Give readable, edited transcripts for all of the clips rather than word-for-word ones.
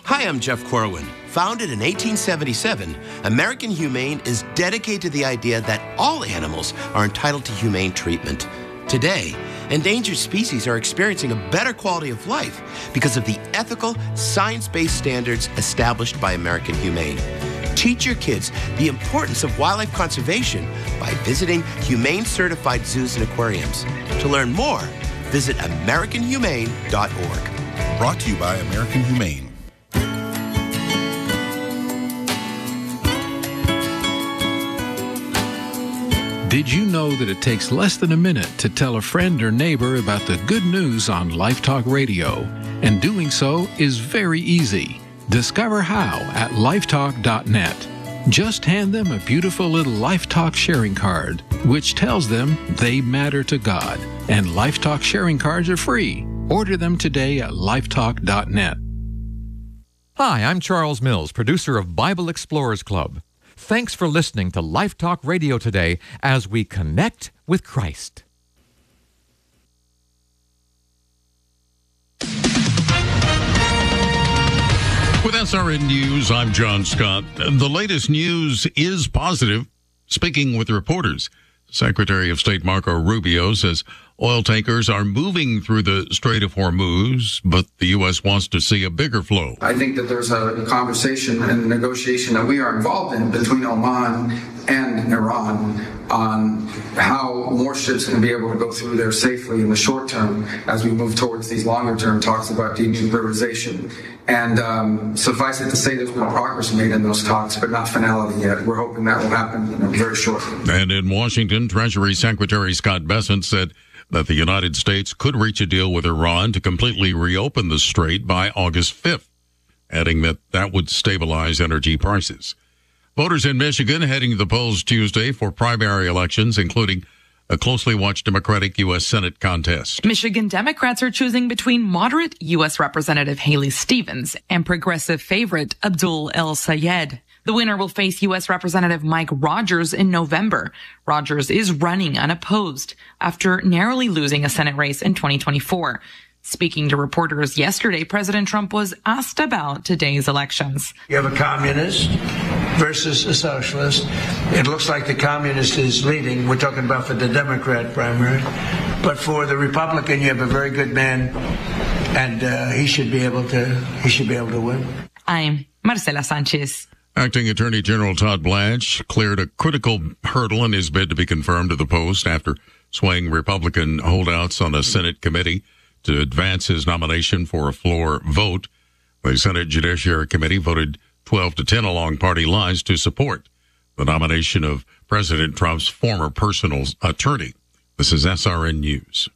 Hi, I'm Jeff Corwin. Founded in 1877, American Humane is dedicated to the idea that all animals are entitled to humane treatment. Today, endangered species are experiencing a better quality of life because of the ethical, science-based standards established by American Humane. Teach your kids the importance of wildlife conservation by visiting humane-certified zoos and aquariums. To learn more, visit AmericanHumane.org. Brought to you by American Humane. Did you know that it takes less than a minute to tell a friend or neighbor about the good news on Life Talk Radio? And doing so is very easy. Discover how at lifetalk.net. Just hand them a beautiful little Life Talk sharing card, which tells them they matter to God. And Life Talk sharing cards are free. Order them today at lifetalk.net. Hi, I'm Charles Mills, producer of Bible Explorers Club. Thanks for listening to Life Talk Radio today as we connect with Christ. With SRN News, I'm John Scott. The latest news is positive. Speaking with reporters, Secretary of State Marco Rubio says oil tankers are moving through the Strait of Hormuz, but the U.S. wants to see a bigger flow. I think that there's a conversation and negotiation that we are involved in between Oman and Iran on how more ships can be able to go through there safely in the short term as we move towards these longer term talks about denuclearization. And suffice it to say there's been progress made in those talks, but not finality yet. We're hoping that will happen very shortly. And in Washington, Treasury Secretary Scott Bessent said that the United States could reach a deal with Iran to completely reopen the strait by August 5th, adding that that would stabilize energy prices. Voters in Michigan heading to the polls Tuesday for primary elections, including a closely watched Democratic U.S. Senate contest. Michigan Democrats are choosing between moderate U.S. Representative Haley Stevens and progressive favorite Abdul El Sayed. The winner will face U.S. Representative Mike Rogers in November. Rogers is running unopposed after narrowly losing a Senate race in 2024. Speaking to reporters yesterday, President Trump was asked about today's elections. You have a communist versus a socialist. It looks like the communist is leading. We're talking about for the Democrat primary. But for the Republican, you have a very good man, and he should be able to win. I'm Marcela Sanchez. Acting Attorney General Todd Blanche cleared a critical hurdle in his bid to be confirmed to the post after swaying Republican holdouts on a Senate committee to advance his nomination for a floor vote. The Senate Judiciary Committee voted 12-10 along party lines to support the nomination of President Trump's former personal attorney. This is SRN News.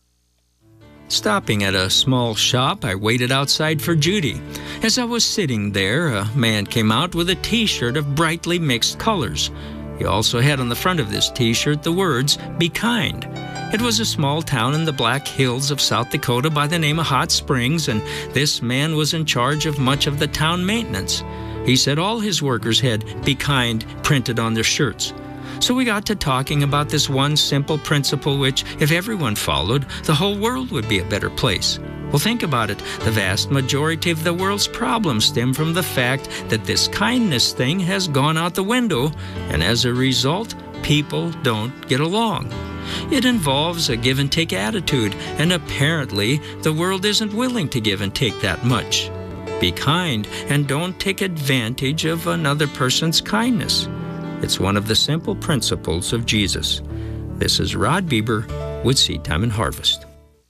Stopping at a small shop, I waited outside for Judy. As I was sitting there, a man came out with a T-shirt of brightly mixed colors. He also had on the front of this T-shirt the words, "Be kind." It was a small town in the Black Hills of South Dakota by the name of Hot Springs, and this man was in charge of much of the town maintenance. He said all his workers had "Be kind" printed on their shirts. So we got to talking about this one simple principle which, if everyone followed, the whole world would be a better place. Well, think about it. The vast majority of the world's problems stem from the fact that this kindness thing has gone out the window, and as a result, people don't get along. It involves a give-and-take attitude, and apparently the world isn't willing to give and take that much. Be kind and don't take advantage of another person's kindness. It's one of the simple principles of Jesus. This is Rod Bieber with Seed Time and Harvest.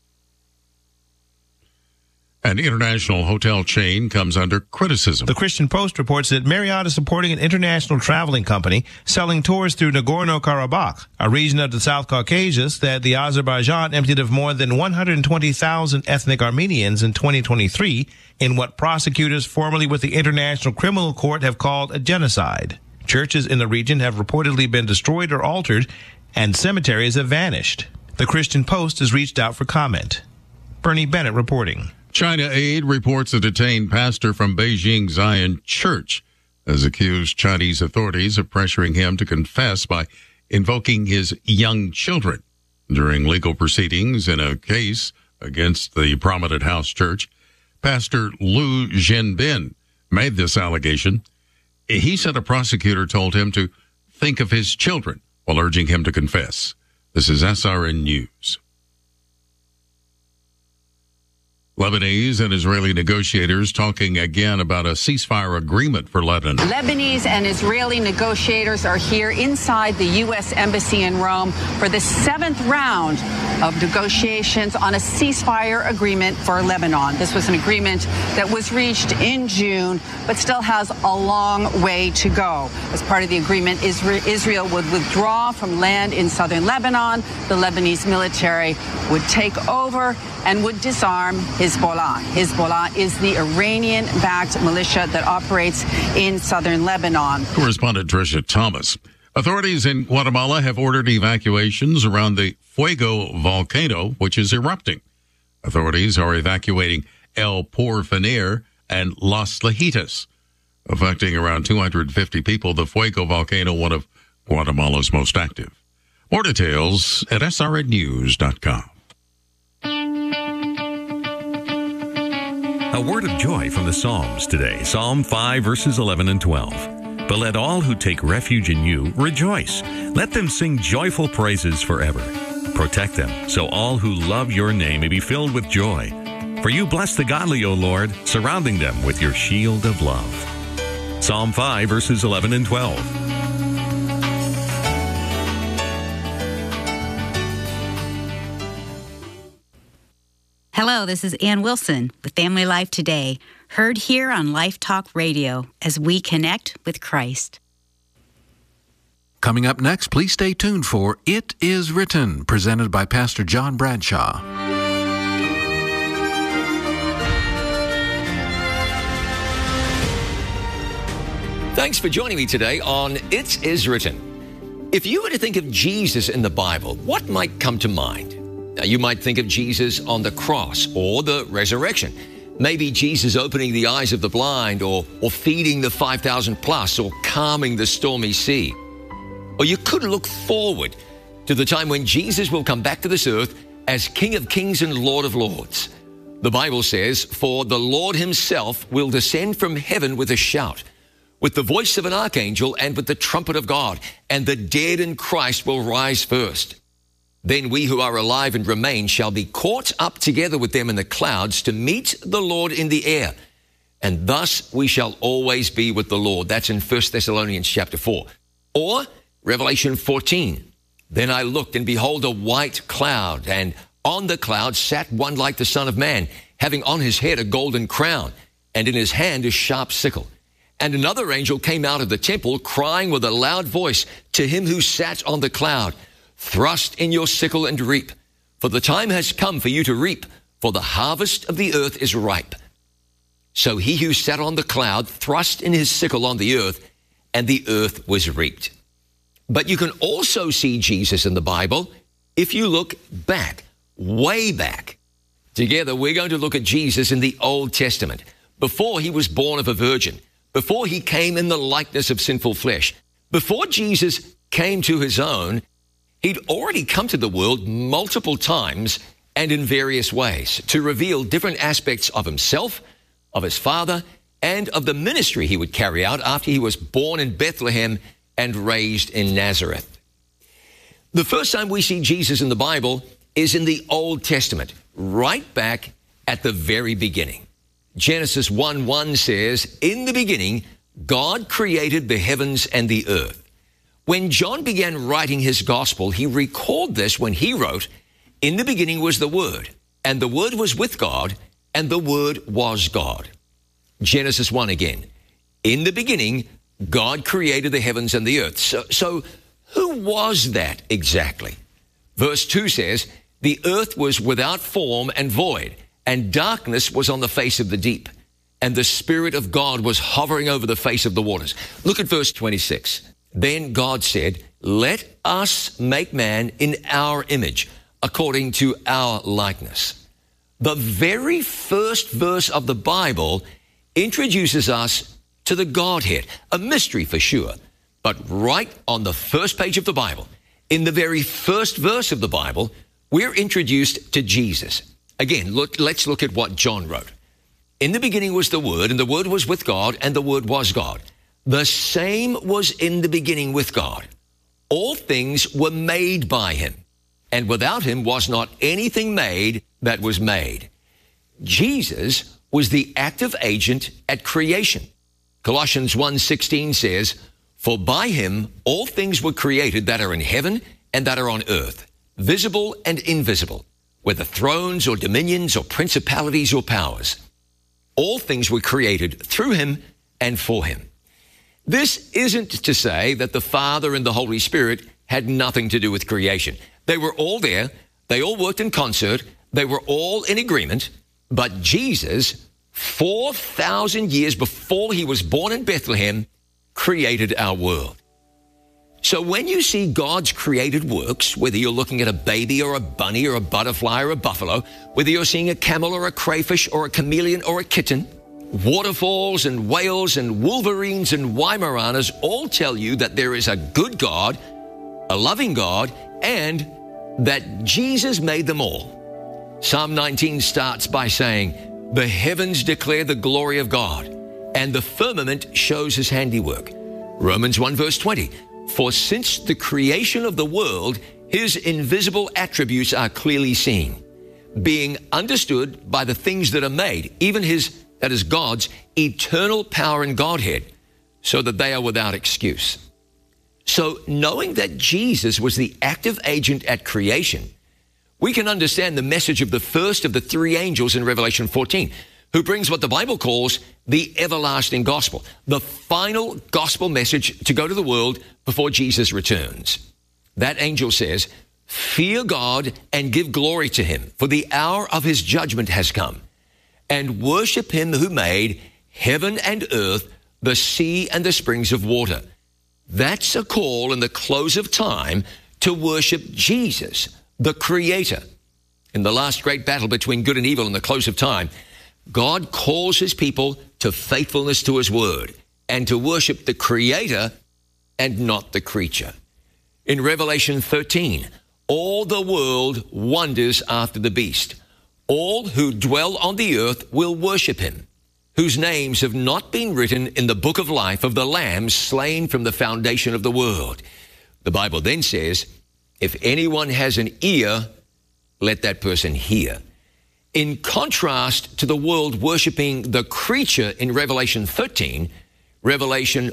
An international hotel chain comes under criticism. The Christian Post reports that Marriott is supporting an international traveling company selling tours through Nagorno-Karabakh, a region of the South Caucasus that the Azerbaijan emptied of more than 120,000 ethnic Armenians in 2023 in what prosecutors formerly with the International Criminal Court have called a genocide. Churches in the region have reportedly been destroyed or altered, and cemeteries have vanished. The Christian Post has reached out for comment. Bernie Bennett reporting. China Aid reports a detained pastor from Beijing Zion Church has accused Chinese authorities of pressuring him to confess by invoking his young children. During legal proceedings in a case against the prominent house church, Pastor Lu Zhenbin made this allegation. He said a prosecutor told him to think of his children while urging him to confess. This is SRN News. Lebanese and Israeli negotiators talking again about a ceasefire agreement for Lebanon. Lebanese and Israeli negotiators are here inside the U.S. Embassy in Rome for the 7th round of negotiations on a ceasefire agreement for Lebanon. This was an agreement that was reached in June, but still has a long way to go. As part of the agreement, Israel would withdraw from land in southern Lebanon. The Lebanese military would take over and would disarm Hezbollah. Hezbollah is the Iranian-backed militia that operates in southern Lebanon. Correspondent Tricia Thomas. Authorities in Guatemala have ordered evacuations around the Fuego volcano, which is erupting. Authorities are evacuating El Porvenir and Las Lajitas, affecting around 250 people. The Fuego volcano, one of Guatemala's most active. More details at srnnews.com. A word of joy from the Psalms today. Psalm 5, verses 11 and 12. But let all who take refuge in you rejoice. Let them sing joyful praises forever. Protect them, so all who love your name may be filled with joy. For you bless the godly, O Lord, surrounding them with your shield of love. Psalm 5, verses 11 and 12. Hello, this is Ann Wilson with Family Life Today, heard here on Life Talk Radio as we connect with Christ. Coming up next, please stay tuned for It Is Written, presented by Pastor John Bradshaw. Thanks for joining me today on It Is Written. If you were to think of Jesus in the Bible, what might come to mind? Now, you might think of Jesus on the cross or the resurrection. Maybe Jesus opening the eyes of the blind or feeding the 5,000 plus or calming the stormy sea. Or you could look forward to the time when Jesus will come back to this earth as King of Kings and Lord of Lords. The Bible says, "For the Lord himself will descend from heaven with a shout, with the voice of an archangel and with the trumpet of God, and the dead in Christ will rise first. Then we who are alive and remain shall be caught up together with them in the clouds to meet the Lord in the air. And thus we shall always be with the Lord." That's in 1 Thessalonians chapter 4. Or Revelation 14. "Then I looked, and behold a white cloud, and on the cloud sat one like the Son of Man, having on his head a golden crown, and in his hand a sharp sickle. And another angel came out of the temple, crying with a loud voice to him who sat on the cloud, 'Thrust in your sickle and reap, for the time has come for you to reap, for the harvest of the earth is ripe.' So he who sat on the cloud thrust in his sickle on the earth, and the earth was reaped." But you can also see Jesus in the Bible if you look back, way back. Together, we're going to look at Jesus in the Old Testament, before he was born of a virgin, before he came in the likeness of sinful flesh. Before Jesus came to his own, he'd already come to the world multiple times and in various ways to reveal different aspects of himself, of his Father, and of the ministry he would carry out after he was born in Bethlehem and raised in Nazareth. The first time we see Jesus in the Bible is in the Old Testament, right back at the very beginning. Genesis 1:1 says, "In the beginning, God created the heavens and the earth." When John began writing his gospel, he recalled this when he wrote, "In the beginning was the Word, and the Word was with God, and the Word was God." Genesis 1 again. "In the beginning, God created the heavens and the earth." So who was that exactly? Verse 2 says, "The earth was without form and void, and darkness was on the face of the deep, and the Spirit of God was hovering over the face of the waters." Look at verse 26. "Then God said, 'Let us make man in our image, according to our likeness.'" The very first verse of the Bible introduces us to the Godhead, a mystery for sure. But right on the first page of the Bible, in the very first verse of the Bible, we're introduced to Jesus. Again, let's look at what John wrote. In the beginning was the Word, and the Word was with God, and the Word was God. The same was in the beginning with God. All things were made by him, and without him was not anything made that was made. Jesus was the active agent at creation. Colossians 1:16 says, "For by him all things were created that are in heaven and that are on earth, visible and invisible, whether thrones or dominions or principalities or powers. All things were created through him and for him." This isn't to say that the Father and the Holy Spirit had nothing to do with creation. They were all there. They all worked in concert. They were all in agreement. But Jesus, 4,000 years before he was born in Bethlehem, created our world. So when you see God's created works, whether you're looking at a baby or a bunny or a butterfly or a buffalo, whether you're seeing a camel or a crayfish or a chameleon or a kitten, waterfalls and whales and wolverines and Weimaraners all tell you that there is a good God, a loving God, and that Jesus made them all. Psalm 19 starts by saying, "The heavens declare the glory of God, and the firmament shows his handiwork." Romans 1 verse 20, "For since the creation of the world, his invisible attributes are clearly seen, being understood by the things that are made, even his," that is God's, "eternal power and Godhead, so that they are without excuse." So knowing that Jesus was the active agent at creation, we can understand the message of the first of the three angels in Revelation 14, who brings what the Bible calls the everlasting gospel, the final gospel message to go to the world before Jesus returns. That angel says, "Fear God and give glory to him, for the hour of his judgment has come. And worship him who made heaven and earth, the sea and the springs of water." That's a call in the close of time to worship Jesus, the Creator. In the last great battle between good and evil in the close of time, God calls his people to faithfulness to his word and to worship the Creator and not the creature. In Revelation 13, all the world wonders after the beast. All who dwell on the earth will worship him, whose names have not been written in the book of life of the Lamb slain from the foundation of the world. The Bible then says, if anyone has an ear, let that person hear. In contrast to the world worshiping the creature in Revelation 13, Revelation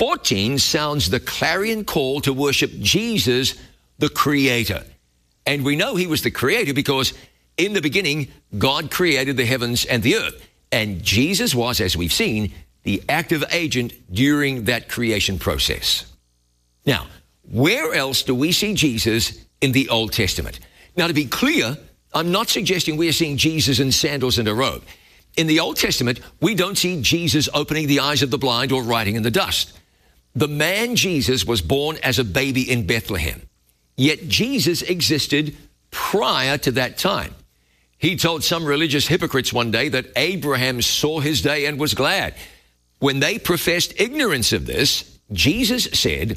14 sounds the clarion call to worship Jesus, the Creator. And we know he was the Creator because in the beginning, God created the heavens and the earth. And Jesus was, as we've seen, the active agent during that creation process. Now, where else do we see Jesus in the Old Testament? Now, to be clear, I'm not suggesting we are seeing Jesus in sandals and a robe. In the Old Testament, we don't see Jesus opening the eyes of the blind or writing in the dust. The man Jesus was born as a baby in Bethlehem. Yet Jesus existed prior to that time. He told some religious hypocrites one day that Abraham saw his day and was glad. When they professed ignorance of this, Jesus said,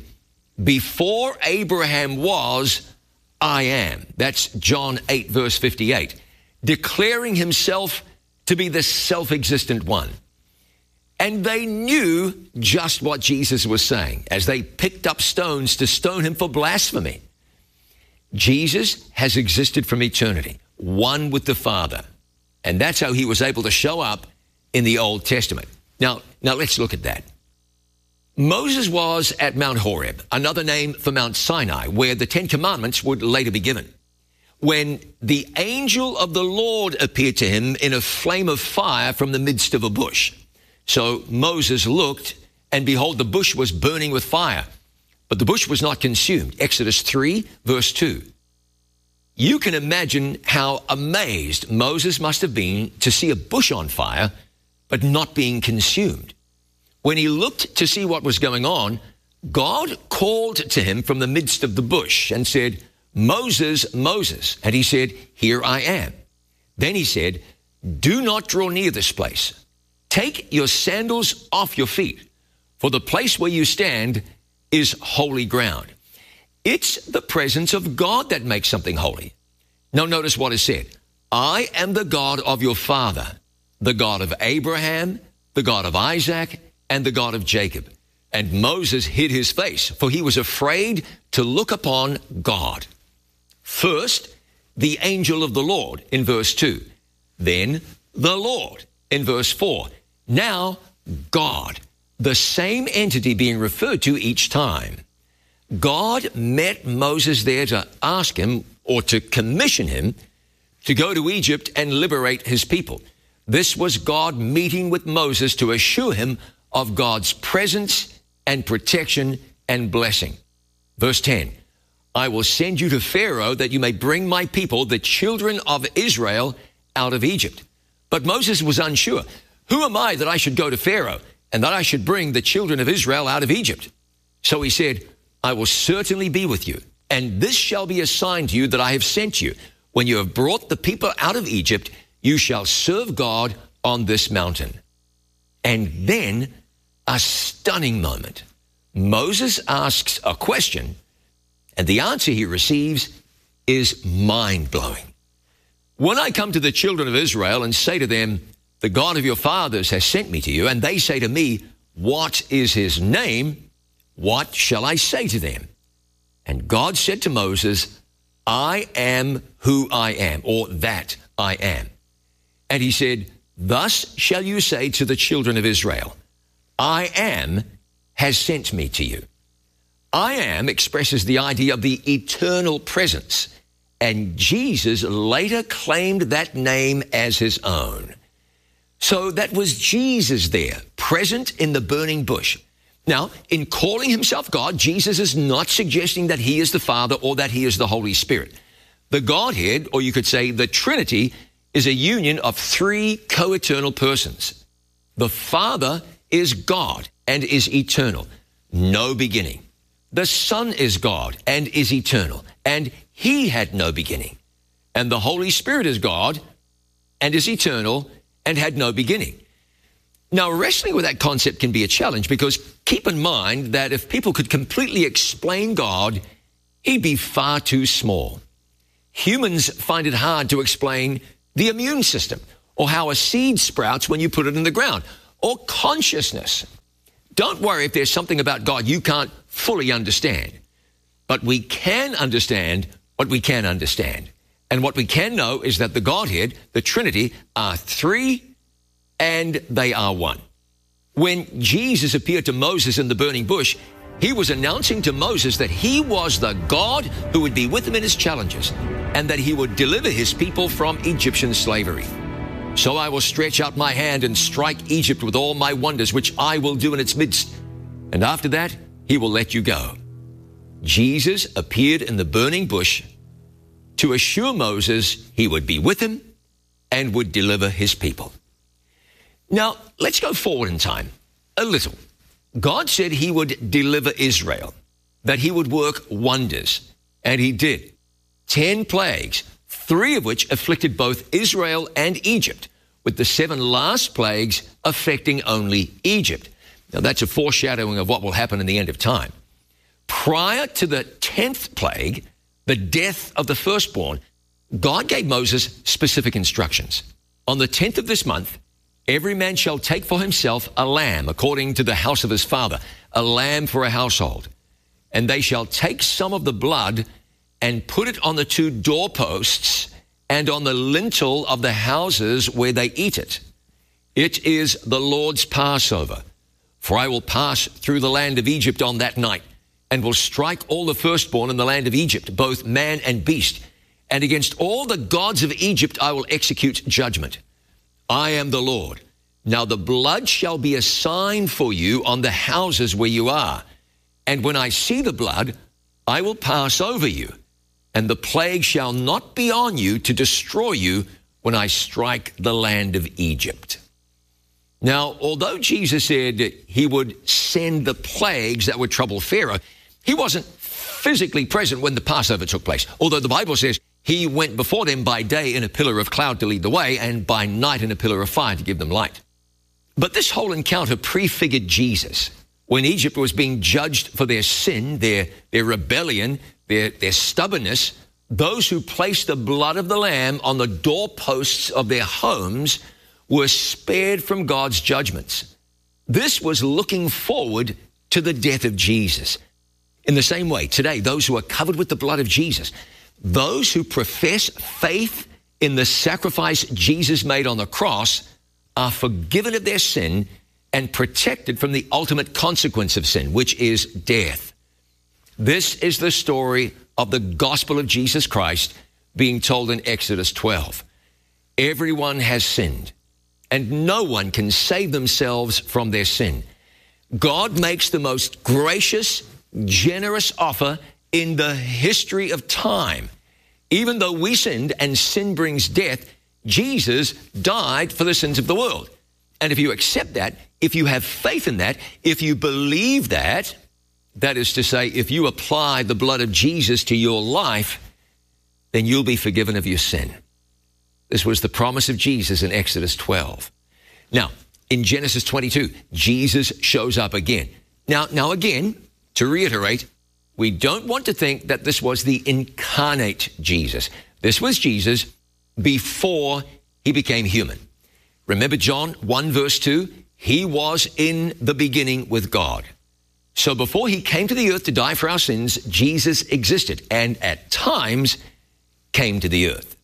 "Before Abraham was, I am." That's John 8, verse 58, declaring himself to be the self-existent one. And they knew just what Jesus was saying as they picked up stones to stone him for blasphemy. Jesus has existed from eternity, one with the Father. And that's how he was able to show up in the Old Testament. Now let's look at that. Moses was at Mount Horeb, another name for Mount Sinai, where the Ten Commandments would later be given, when the angel of the Lord appeared to him in a flame of fire from the midst of a bush. So Moses looked, and behold, the bush was burning with fire, but the bush was not consumed. Exodus 3, verse 2. You can imagine how amazed Moses must have been to see a bush on fire, but not being consumed. When he looked to see what was going on, God called to him from the midst of the bush and said, "Moses, Moses." And he said, "Here I am." Then he said, "Do not draw near this place. Take your sandals off your feet, for the place where you stand is holy ground." It's the presence of God that makes something holy. Now notice what is said. "I am the God of your father, the God of Abraham, the God of Isaac, and the God of Jacob. And Moses hid his face, for he was afraid to look upon God. First, the angel of the Lord in verse 2. Then the Lord in verse 4. Now God, the same entity being referred to each time. God met Moses there to ask him, or to commission him, to go to Egypt and liberate his people. This was God meeting with Moses to assure him of God's presence and protection and blessing. Verse 10, I will send you to Pharaoh that you may bring my people, the children of Israel, out of Egypt. But Moses was unsure. Who am I that I should go to Pharaoh and that I should bring the children of Israel out of Egypt? So he said, I will certainly be with you, and this shall be a sign to you that I have sent you. When you have brought the people out of Egypt, you shall serve God on this mountain. And then a stunning moment. Moses asks a question, and the answer he receives is mind-blowing. When I come to the children of Israel and say to them, the God of your fathers has sent me to you, and they say to me, what is his name? What shall I say to them? And God said to Moses, I am who I am, or that I am. And he said, thus shall you say to the children of Israel, I am has sent me to you. I am expresses the idea of the eternal presence, and Jesus later claimed that name as his own. So that was Jesus there, present in the burning bush. Now, in calling himself God, Jesus is not suggesting that he is the Father or that he is the Holy Spirit. The Godhead, or you could say the Trinity, is a union of three co-eternal persons. The Father is God and is eternal, no beginning. The Son is God and is eternal, and he had no beginning. And the Holy Spirit is God and is eternal and had no beginning. Now, wrestling with that concept can be a challenge, because keep in mind that if people could completely explain God, he'd be far too small. Humans find it hard to explain the immune system, or how a seed sprouts when you put it in the ground, or consciousness. Don't worry if there's something about God you can't fully understand. But we can understand what we can understand. And what we can know is that the Godhead, the Trinity, are three and they are one. When Jesus appeared to Moses in the burning bush, he was announcing to Moses that he was the God who would be with him in his challenges, and that he would deliver his people from Egyptian slavery. So I will stretch out my hand and strike Egypt with all my wonders, which I will do in its midst. And after that, he will let you go. Jesus appeared in the burning bush to assure Moses he would be with him and would deliver his people. Now, let's go forward in time a little. God said he would deliver Israel, that he would work wonders, and he did. 10 plagues, 3 of which afflicted both Israel and Egypt, with the 7 last plagues affecting only Egypt. Now, that's a foreshadowing of what will happen in the end of time. Prior to the 10th plague, the death of the firstborn, God gave Moses specific instructions. On the 10th of this month, every man shall take for himself a lamb according to the house of his father, a lamb for a household. And they shall take some of the blood and put it on the 2 doorposts and on the lintel of the houses where they eat it. It is the Lord's Passover. For I will pass through the land of Egypt on that night, and will strike all the firstborn in the land of Egypt, both man and beast. And against all the gods of Egypt I will execute judgment. I am the Lord. Now the blood shall be a sign for you on the houses where you are. And when I see the blood, I will pass over you, and the plague shall not be on you to destroy you when I strike the land of Egypt. Now, although Jesus said he would send the plagues that would trouble Pharaoh, he wasn't physically present when the Passover took place, although the Bible says he went before them by day in a pillar of cloud to lead the way, and by night in a pillar of fire to give them light. But this whole encounter prefigured Jesus. When Egypt was being judged for their sin, their rebellion, their stubbornness, those who placed the blood of the lamb on the doorposts of their homes were spared from God's judgments. This was looking forward to the death of Jesus. In the same way, today, those who are covered with the blood of Jesus, those who profess faith in the sacrifice Jesus made on the cross, are forgiven of their sin and protected from the ultimate consequence of sin, which is death. This is the story of the gospel of Jesus Christ being told in Exodus 12. Everyone has sinned, and no one can save themselves from their sin. God makes the most gracious, generous offer in the history of time. Even though we sinned and sin brings death, Jesus died for the sins of the world. And if you accept that, if you have faith in that, if you believe that, that is to say, if you apply the blood of Jesus to your life, then you'll be forgiven of your sin. This was the promise of Jesus in Exodus 12. Now, in Genesis 22, Jesus shows up again. Now again, to reiterate, we don't want to think that this was the incarnate Jesus. This was Jesus before he became human. Remember John 1 verse 2? He was in the beginning with God. So before he came to the earth to die for our sins, Jesus existed and at times came to the earth.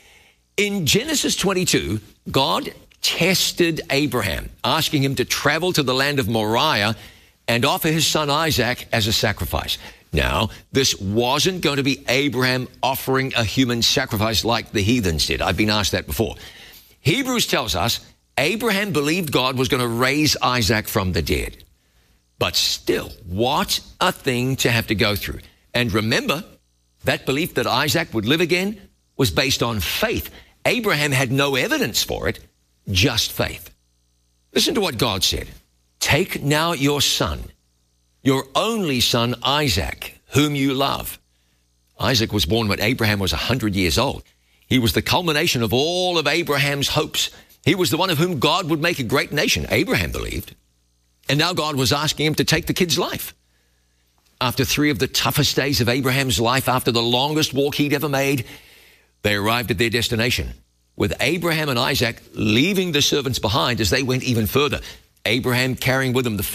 In Genesis 22, God tested Abraham, asking him to travel to the land of Moriah and offer his son Isaac as a sacrifice. Now, this wasn't going to be Abraham offering a human sacrifice like the heathens did. I've been asked that before. Hebrews tells us Abraham believed God was going to raise Isaac from the dead. But still, what a thing to have to go through. And remember, that belief that Isaac would live again was based on faith. Abraham had no evidence for it, just faith. Listen to what God said. Take now your son, your only son Isaac, whom you love. Isaac was born when Abraham was 100 years old. He was the culmination of all of Abraham's hopes. He was the one of whom God would make a great nation, Abraham believed. And now God was asking him to take the kid's life. After 3 of the toughest days of Abraham's life, after the longest walk he'd ever made, they arrived at their destination, with Abraham and Isaac leaving the servants behind as they went even further. Abraham carrying with him the